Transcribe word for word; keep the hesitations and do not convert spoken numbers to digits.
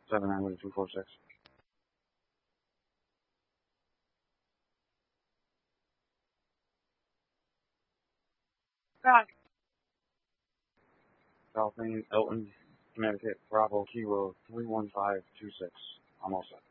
seven nine two four six. God. South Main, Elton, Connecticut, Bravo, Kilo three one five two six. I'm all set.